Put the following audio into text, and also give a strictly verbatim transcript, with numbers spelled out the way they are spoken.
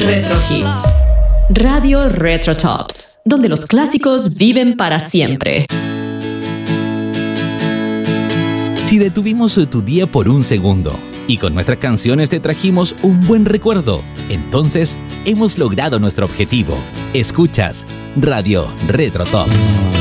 Retro Hits. Radio Retro Tops, donde los clásicos viven para siempre. Si detuvimos tu día por un segundo y con nuestras canciones te trajimos un buen recuerdo, entonces hemos logrado nuestro objetivo. Escuchas Radio Retro Tops.